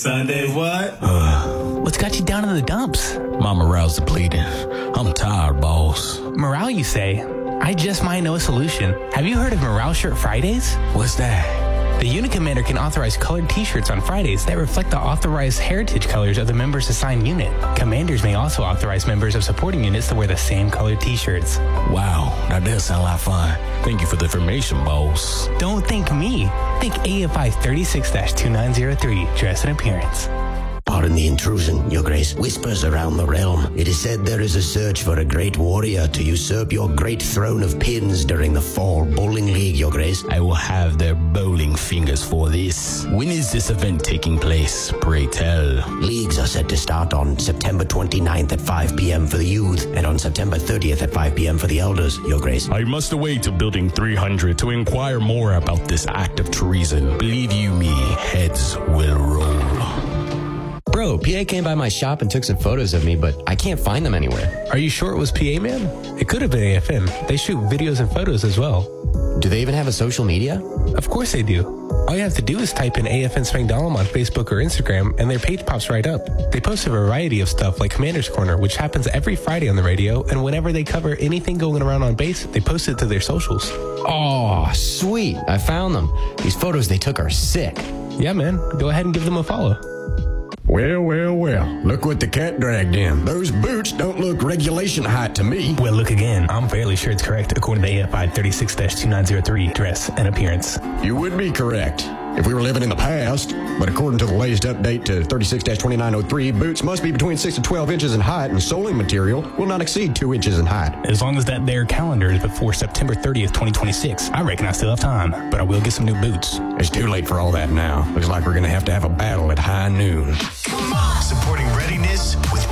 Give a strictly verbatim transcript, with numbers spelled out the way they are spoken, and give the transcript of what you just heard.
Sunday what? Uh, What's got you down in the dumps? My morale's depleted. I'm tired, boss. Morale, you say? I just might know a solution. Have you heard of Morale Shirt Fridays? What's that? The unit commander can authorize colored t-shirts on Fridays that reflect the authorized heritage colors of the member's assigned unit. Commanders may also authorize members of supporting units to wear the same colored t-shirts. Wow, that does sound like fun. Thank you for the information, boss. Don't think me. Think A F I thirty-six dash two nine zero three, dress and appearance. Pardon the intrusion, Your Grace. Whispers around the realm. It is said there is a search for a great warrior to usurp your great throne of pins during the Fall Bowling League, Your Grace. I will have their bowling fingers for this. When is this event taking place, pray tell? Leagues are set to start on September twenty-ninth at five p.m. for the youth and on September thirtieth at five p.m. for the elders, Your Grace. I must away to Building three hundred to inquire more about this act of treason. Believe you me, heads will roll. Bro, P A came by my shop and took some photos of me, but I can't find them anywhere. Are you sure it was P A, man? It could have been A F M. They shoot videos and photos as well. Do they even have a social media? Of course they do. All you have to do is type in A F N Spangdahlem on Facebook or Instagram, and their page pops right up. They post a variety of stuff like Commander's Corner, which happens every Friday on the radio, and whenever they cover anything going around on base, they post it to their socials. Oh, sweet. I found them. These photos they took are sick. Yeah, man. Go ahead and give them a follow. Well, well, well. Look what the cat dragged in. Those boots don't look regulation height to me. Well, look again. I'm fairly sure it's correct according to A F I thirty-six dash two nine zero three, dress and appearance. You would be correct if we were living in the past, but according to the latest update to thirty-six dash twenty-nine oh three, boots must be between six to twelve inches in height, and soling material will not exceed two inches in height. As long as that there calendar is before September thirtieth, twenty twenty-six, I reckon I still have time, but I will get some new boots. It's too late for all that now. Looks like we're going to have to have a battle at high noon. Come on! Supporting readiness with